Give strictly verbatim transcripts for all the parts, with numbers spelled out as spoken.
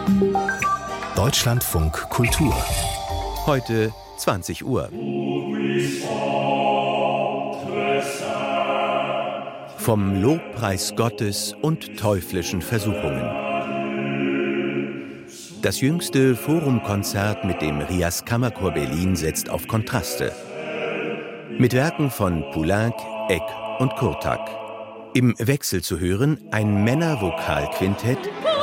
Deutschlandfunk Kultur. Heute zwanzig Uhr. Vom Lobpreis Gottes und teuflischen Versuchungen. Das jüngste Forumkonzert mit dem Rias Kammerchor Berlin setzt auf Kontraste. Mit Werken von Poulenc, Eck und Kurtak. Im Wechsel zu hören ein Männervokalquintett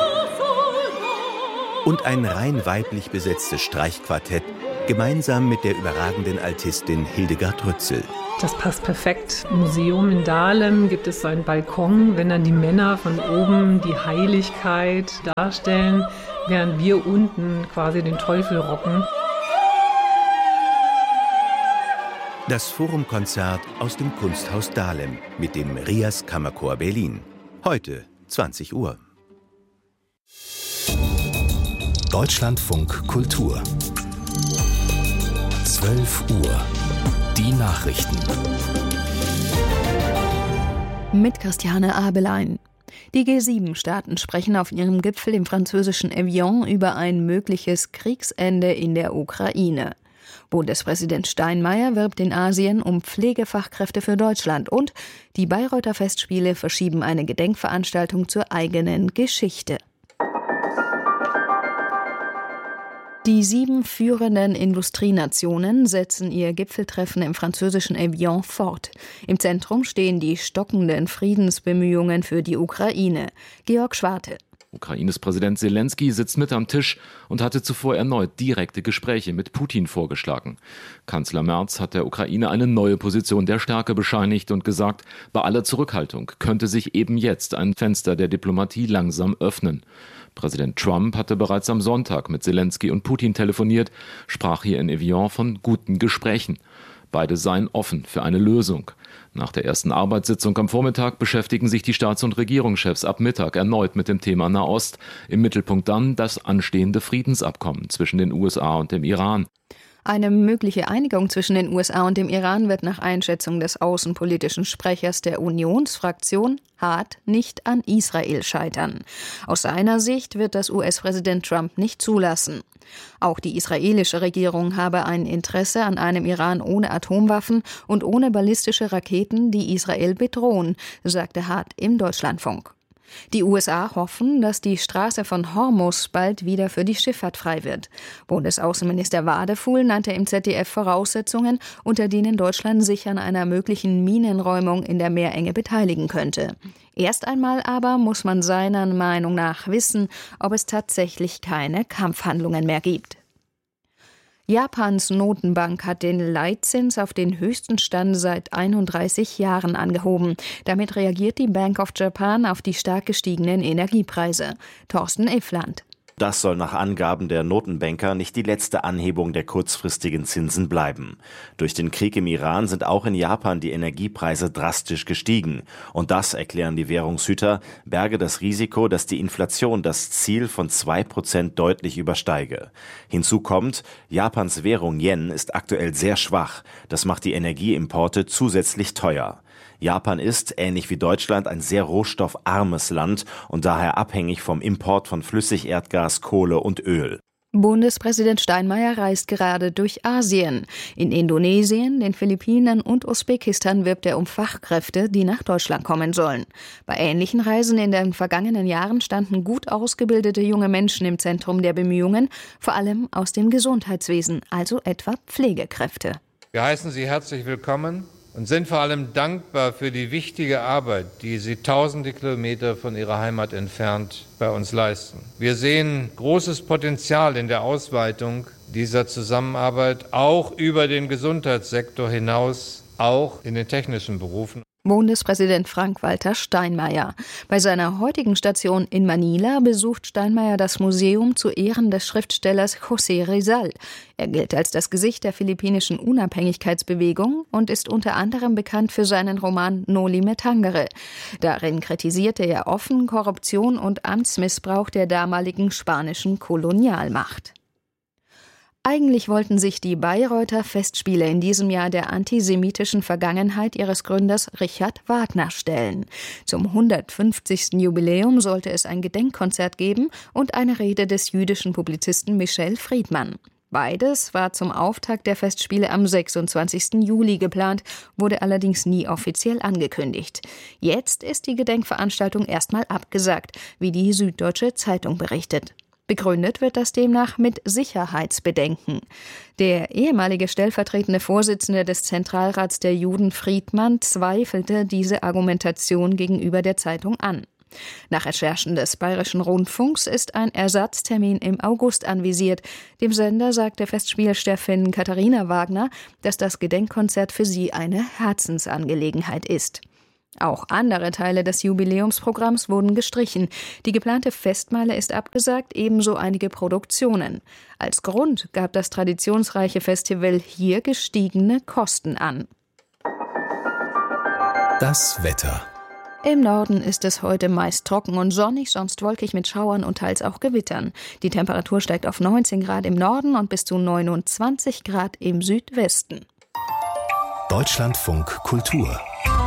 und ein rein weiblich besetztes Streichquartett, gemeinsam mit der überragenden Altistin Hildegard Rützel. Das passt perfekt. Im Museum in Dahlem gibt es so einen Balkon, wenn dann die Männer von oben die Heiligkeit darstellen, während wir unten quasi den Teufel rocken. Das Forumkonzert aus dem Kunsthaus Dahlem mit dem Rias Kammerchor Berlin. Heute zwanzig Uhr. Deutschlandfunk Kultur. zwölf Uhr. Die Nachrichten. Mit Christiane Abelein. Die G sieben Staaten sprechen auf ihrem Gipfel im französischen Evian über ein mögliches Kriegsende in der Ukraine. Bundespräsident Steinmeier wirbt in Asien um Pflegefachkräfte für Deutschland und die Bayreuther Festspiele verschieben eine Gedenkveranstaltung zur eigenen Geschichte. Die sieben führenden Industrienationen setzen ihr Gipfeltreffen im französischen Evian fort. Im Zentrum stehen die stockenden Friedensbemühungen für die Ukraine. Georg Schwarte. Ukraines Präsident Zelensky sitzt mit am Tisch und hatte zuvor erneut direkte Gespräche mit Putin vorgeschlagen. Kanzler Merz hat der Ukraine eine neue Position der Stärke bescheinigt und gesagt, bei aller Zurückhaltung könnte sich eben jetzt ein Fenster der Diplomatie langsam öffnen. Präsident Trump hatte bereits am Sonntag mit Zelensky und Putin telefoniert, sprach hier in Evian von guten Gesprächen. Beide seien offen für eine Lösung. Nach der ersten Arbeitssitzung am Vormittag beschäftigen sich die Staats- und Regierungschefs ab Mittag erneut mit dem Thema Nahost. Im Mittelpunkt dann das anstehende Friedensabkommen zwischen den U S A und dem Iran. Eine mögliche Einigung zwischen den U S A und dem Iran wird nach Einschätzung des außenpolitischen Sprechers der Unionsfraktion hart nicht an Israel scheitern. Aus seiner Sicht wird das U S-Präsident Trump nicht zulassen. Auch die israelische Regierung habe ein Interesse an einem Iran ohne Atomwaffen und ohne ballistische Raketen, die Israel bedrohen, sagte Hart im Deutschlandfunk. Die U S A hoffen, dass die Straße von Hormuz bald wieder für die Schifffahrt frei wird. Bundesaußenminister Wadefuhl nannte im Z D F Voraussetzungen, unter denen Deutschland sich an einer möglichen Minenräumung in der Meerenge beteiligen könnte. Erst einmal aber muss man seiner Meinung nach wissen, ob es tatsächlich keine Kampfhandlungen mehr gibt. Japans Notenbank hat den Leitzins auf den höchsten Stand seit einunddreißig Jahren angehoben. Damit reagiert die Bank of Japan auf die stark gestiegenen Energiepreise. Thorsten Iffland. Das soll nach Angaben der Notenbanker nicht die letzte Anhebung der kurzfristigen Zinsen bleiben. Durch den Krieg im Iran sind auch in Japan die Energiepreise drastisch gestiegen. Und das, erklären die Währungshüter, berge das Risiko, dass die Inflation das Ziel von zwei Prozent deutlich übersteige. Hinzu kommt, Japans Währung Yen ist aktuell sehr schwach. Das macht die Energieimporte zusätzlich teuer. Japan ist, ähnlich wie Deutschland, ein sehr rohstoffarmes Land und daher abhängig vom Import von Flüssigerdgas, Kohle und Öl. Bundespräsident Steinmeier reist gerade durch Asien. In Indonesien, den Philippinen und Usbekistan wirbt er um Fachkräfte, die nach Deutschland kommen sollen. Bei ähnlichen Reisen in den vergangenen Jahren standen gut ausgebildete junge Menschen im Zentrum der Bemühungen, vor allem aus dem Gesundheitswesen, also etwa Pflegekräfte. Wir heißen Sie herzlich willkommen und sind vor allem dankbar für die wichtige Arbeit, die Sie tausende Kilometer von Ihrer Heimat entfernt bei uns leisten. Wir sehen großes Potenzial in der Ausweitung dieser Zusammenarbeit, auch über den Gesundheitssektor hinaus, auch in den technischen Berufen. Bundespräsident Frank-Walter Steinmeier. Bei seiner heutigen Station in Manila besucht Steinmeier das Museum zu Ehren des Schriftstellers José Rizal. Er gilt als das Gesicht der philippinischen Unabhängigkeitsbewegung und ist unter anderem bekannt für seinen Roman Noli Me Tangere. Darin kritisierte er offen Korruption und Amtsmissbrauch der damaligen spanischen Kolonialmacht. Eigentlich wollten sich die Bayreuther Festspiele in diesem Jahr der antisemitischen Vergangenheit ihres Gründers Richard Wagner stellen. Zum hundertfünfzigsten Jubiläum sollte es ein Gedenkkonzert geben und eine Rede des jüdischen Publizisten Michel Friedmann. Beides war zum Auftakt der Festspiele am sechsundzwanzigsten Juli geplant, wurde allerdings nie offiziell angekündigt. Jetzt ist die Gedenkveranstaltung erstmal abgesagt, wie die Süddeutsche Zeitung berichtet. Begründet wird das demnach mit Sicherheitsbedenken. Der ehemalige stellvertretende Vorsitzende des Zentralrats der Juden Friedmann zweifelte diese Argumentation gegenüber der Zeitung an. Nach Recherchen des Bayerischen Rundfunks ist ein Ersatztermin im August anvisiert. Dem Sender sagte Festspielchefin Katharina Wagner, dass das Gedenkkonzert für sie eine Herzensangelegenheit ist. Auch andere Teile des Jubiläumsprogramms wurden gestrichen. Die geplante Festmeile ist abgesagt, ebenso einige Produktionen. Als Grund gab das traditionsreiche Festival hier gestiegene Kosten an. Das Wetter. Im Norden ist es heute meist trocken und sonnig, sonst wolkig mit Schauern und teils auch Gewittern. Die Temperatur steigt auf neunzehn Grad im Norden und bis zu neunundzwanzig Grad im Südwesten. Deutschlandfunk Kultur.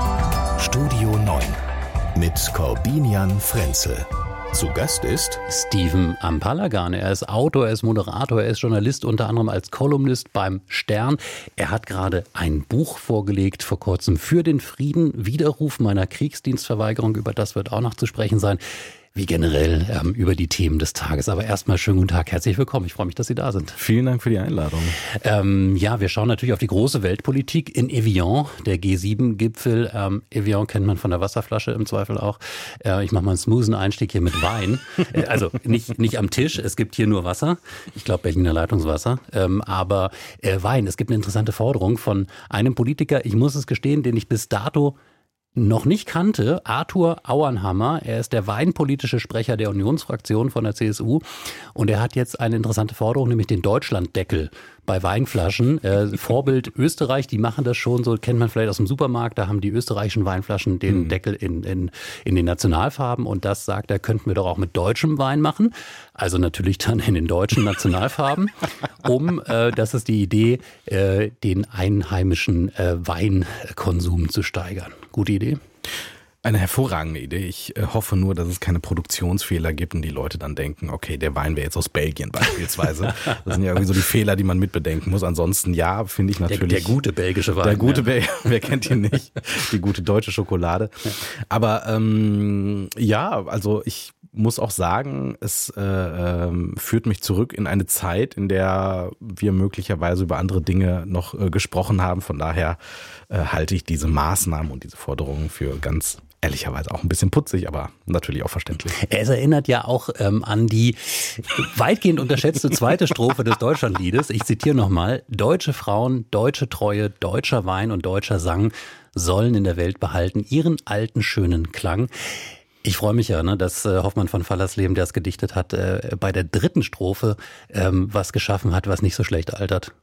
Studio neun mit Corbinian Frenzel. Zu Gast ist Steven Ampalagan. Er ist Autor, er ist Moderator, er ist Journalist, unter anderem als Kolumnist beim Stern. Er hat gerade ein Buch vorgelegt vor kurzem für den Frieden, Widerruf meiner Kriegsdienstverweigerung. Über das wird auch noch zu sprechen sein, wie generell ähm, über die Themen des Tages. Aber erstmal schönen guten Tag, herzlich willkommen. Ich freue mich, dass Sie da sind. Vielen Dank für die Einladung. Ähm, ja, wir schauen natürlich auf die große Weltpolitik in Evian, der G sieben Gipfel. Ähm, Evian kennt man von der Wasserflasche im Zweifel auch. Äh, ich mache mal einen smoothen Einstieg hier mit Wein. äh, also nicht, nicht am Tisch, es gibt hier nur Wasser. Ich glaube Berliner Leitungswasser. Ähm, aber äh, Wein, es gibt eine interessante Forderung von einem Politiker, ich muss es gestehen, den ich bis dato noch nicht kannte, Arthur Auernhammer. Er ist der weinpolitische Sprecher der Unionsfraktion von der C S U und er hat jetzt eine interessante Forderung, nämlich den Deutschlanddeckel bei Weinflaschen. Äh, Vorbild Österreich, die machen das schon, so kennt man vielleicht aus dem Supermarkt, da haben die österreichischen Weinflaschen den mhm. Deckel in, in, in den Nationalfarben und das sagt er, könnten wir doch auch mit deutschem Wein machen. Also natürlich dann in den deutschen Nationalfarben, um, äh, das ist die Idee, äh, den einheimischen äh, Weinkonsum zu steigern. Gute Idee? Eine hervorragende Idee. Ich äh, hoffe nur, dass es keine Produktionsfehler gibt und die Leute dann denken, okay, der Wein wäre jetzt aus Belgien beispielsweise. Das sind ja irgendwie so die Fehler, die man mitbedenken muss. Ansonsten, ja, finde ich natürlich. Der, der gute belgische Wein. Der gute ja. Belgier, wer kennt ihn nicht? Die gute deutsche Schokolade. Aber ähm, ja, also ich muss auch sagen, es äh, äh, führt mich zurück in eine Zeit, in der wir möglicherweise über andere Dinge noch äh, gesprochen haben. Von daher äh, halte ich diese Maßnahmen und diese Forderungen für ganz ehrlicherweise auch ein bisschen putzig, aber natürlich auch verständlich. Es erinnert ja auch ähm, an die weitgehend unterschätzte zweite Strophe des Deutschlandliedes. Ich zitiere nochmal: Deutsche Frauen, deutsche Treue, deutscher Wein und deutscher Sang sollen in der Welt behalten ihren alten schönen Klang. Ich freue mich ja, ne, dass äh, Hoffmann von Fallersleben, der es gedichtet hat, äh, bei der dritten Strophe ähm, was geschaffen hat, was nicht so schlecht altert.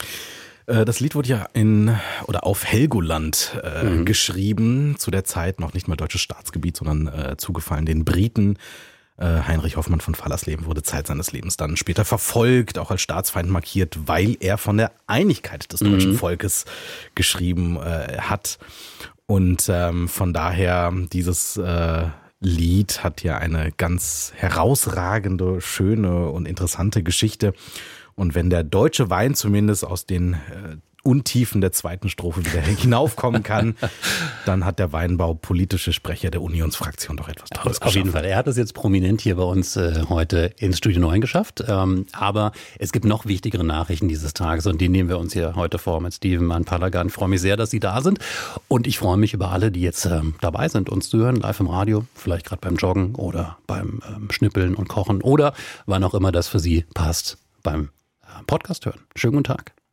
Das Lied wurde ja in oder auf Helgoland äh, mhm. geschrieben, zu der Zeit noch nicht mal deutsches Staatsgebiet, sondern äh, zugefallen den Briten. Äh, Heinrich Hoffmann von Fallersleben wurde Zeit seines Lebens dann später verfolgt, auch als Staatsfeind markiert, weil er von der Einigkeit des deutschen mhm. Volkes geschrieben äh, hat. Und ähm, von daher dieses äh, Lied hat ja eine ganz herausragende, schöne und interessante Geschichte. Und wenn der deutsche Wein zumindest aus den äh, Untiefen der zweiten Strophe wieder hinaufkommen kann, dann hat der Weinbau politische Sprecher der Unionsfraktion doch etwas Tolles geschaffen. Auf jeden Fall. Er hat es jetzt prominent hier bei uns äh, heute ins Studio neun geschafft. Ähm, aber es gibt noch wichtigere Nachrichten dieses Tages und die nehmen wir uns hier heute vor mit Steven Ampalagan. Ich freue mich sehr, dass Sie da sind und ich freue mich über alle, die jetzt ähm, dabei sind, uns zu hören, live im Radio, vielleicht gerade beim Joggen oder beim ähm, Schnippeln und Kochen oder wann auch immer das für Sie passt, beim Podcast hören. Schönen guten Tag.